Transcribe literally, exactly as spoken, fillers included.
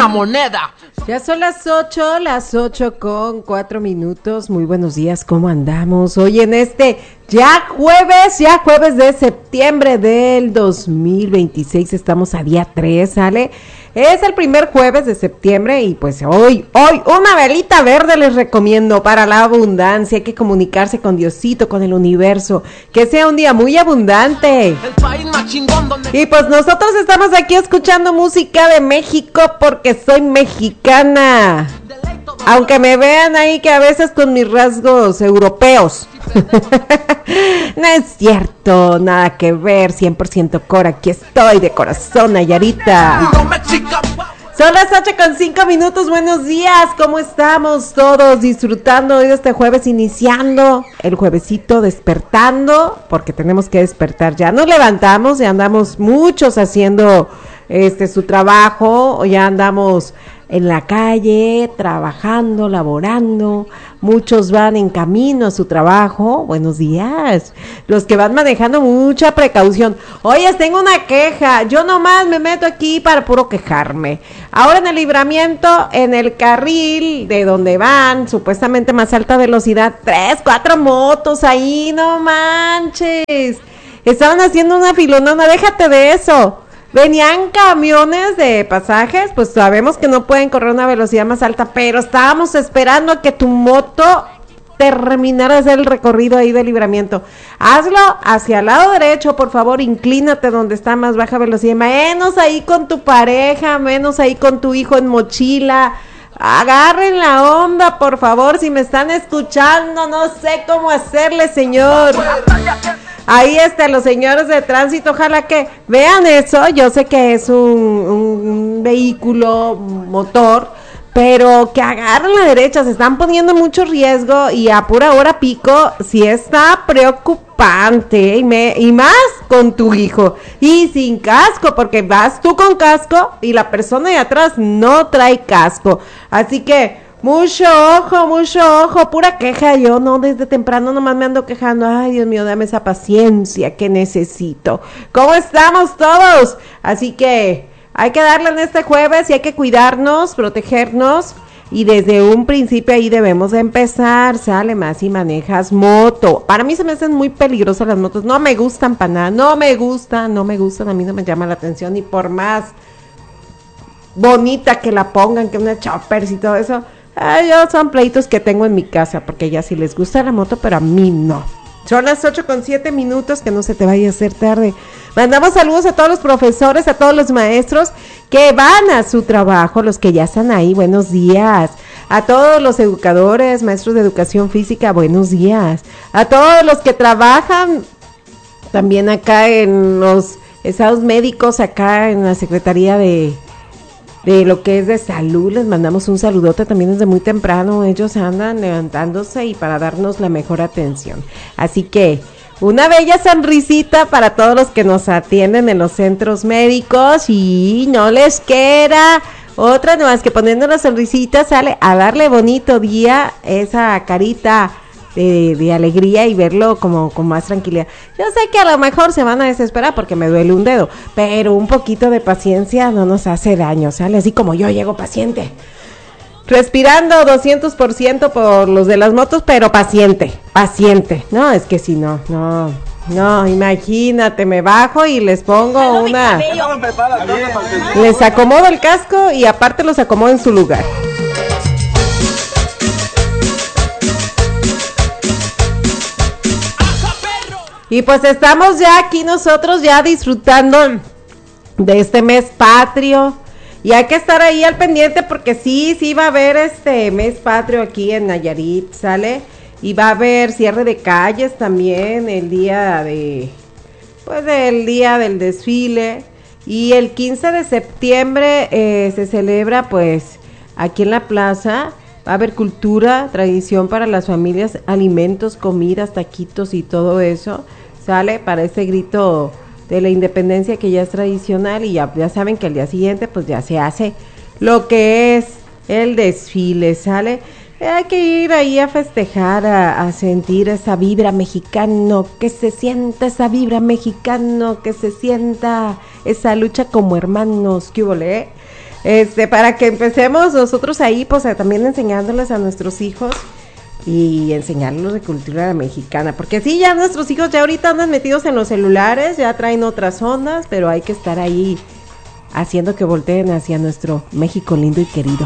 una moneda. Ya son las ocho, las ocho con cuatro minutos. Muy buenos días, ¿cómo andamos? Hoy en este ya jueves, ya jueves de septiembre del dos mil veintiséis, estamos a día tres, ¿sale? Es el primer jueves de septiembre y pues hoy, hoy, una velita verde les recomiendo para la abundancia. Hay que comunicarse con Diosito, con el universo, que sea un día muy abundante. Y pues nosotros estamos aquí escuchando música de México porque soy mexicana. Aunque me vean ahí que a veces con mis rasgos europeos. No es cierto, nada que ver, cien por ciento Cora, aquí estoy de corazón, Nayarita. Son las ocho con cinco minutos, buenos días, ¿cómo estamos todos? Disfrutando hoy de este jueves, iniciando el juevesito, despertando, porque tenemos que despertar, ya nos levantamos, ya andamos muchos haciendo este su trabajo, ya andamos en la calle, trabajando, laborando, muchos van en camino a su trabajo, buenos días, los que van manejando, mucha precaución. Oye, tengo una queja, yo nomás me meto aquí para puro quejarme. Ahora en el libramiento, en el carril de donde van, supuestamente más alta velocidad, tres, cuatro motos ahí, no manches, estaban haciendo una filonona, déjate de eso. Venían camiones de pasajes, pues sabemos que no pueden correr una velocidad más alta, pero estábamos esperando a que tu moto terminara de hacer el recorrido ahí de libramiento. Hazlo hacia el lado derecho, por favor, inclínate donde está más baja velocidad, menos ahí con tu pareja, menos ahí con tu hijo en mochila. Agarren la onda, por favor, si me están escuchando, no sé cómo hacerle, señor. Ahí están los señores de tránsito, ojalá que vean eso. Yo sé que es un, un vehículo motor, pero que agarren la derecha, se están poniendo mucho riesgo y a pura hora pico, sí está preocupante, y, me, y más con tu hijo, y sin casco, porque vas tú con casco y la persona de atrás no trae casco, así que mucho ojo, mucho ojo, pura queja, yo no, desde temprano nomás me ando quejando, ay Dios mío, dame esa paciencia que necesito. ¿Cómo estamos todos? Así que hay que darle en este jueves y hay que cuidarnos, protegernos, y desde un principio ahí debemos de empezar, sale más si manejas moto. Para mí se me hacen muy peligrosas las motos, no me gustan para nada, no me gustan, no me gustan, a mí no me llama la atención, y por más bonita que la pongan, que una choppers y todo eso, ay, yo son pleitos que tengo en mi casa, porque ya sí les gusta la moto, pero a mí no. Son las ocho con siete minutos, que no se te vaya a hacer tarde. Mandamos saludos a todos los profesores, a todos los maestros que van a su trabajo, los que ya están ahí, buenos días. A todos los educadores, maestros de educación física, buenos días. A todos los que trabajan también acá en los estados médicos, acá en la Secretaría de... de lo que es de salud, les mandamos un saludote también desde muy temprano, ellos andan levantándose y para darnos la mejor atención, así que una bella sonrisita para todos los que nos atienden en los centros médicos, y no les queda otra más que poniendo la sonrisita, sale a darle bonito día, esa carita De, de alegría y verlo como con más tranquilidad. Yo sé que a lo mejor se van a desesperar porque me duele un dedo, pero un poquito de paciencia no nos hace daño, ¿sale? Así como yo llego paciente, respirando doscientos por ciento por los de las motos, pero paciente, paciente. No, es que si no, no, no, imagínate, me bajo y les pongo una... Les acomodo el casco y aparte los acomodo en su lugar. Y pues estamos ya aquí nosotros ya disfrutando de este mes patrio, y hay que estar ahí al pendiente porque sí, sí va a haber este mes patrio aquí en Nayarit, ¿sale? Y va a haber cierre de calles también el día de, pues el día del desfile, y el quince de septiembre eh, se celebra pues aquí en la plaza. Va a haber cultura, tradición para las familias, alimentos, comidas, taquitos y todo eso, sale para ese grito de la independencia que ya es tradicional, y ya, ya saben que al día siguiente pues ya se hace lo que es el desfile, sale. Hay que ir ahí a festejar, a, a sentir esa vibra mexicano, que se sienta esa vibra mexicano, que se sienta esa lucha como hermanos, ¿qué hubo, eh? Este, para que empecemos nosotros ahí, pues a, también enseñándoles a nuestros hijos y enseñarlos de cultura mexicana, porque sí, ya nuestros hijos ya ahorita andan metidos en los celulares, ya traen otras ondas, pero hay que estar ahí haciendo que volteen hacia nuestro México lindo y querido.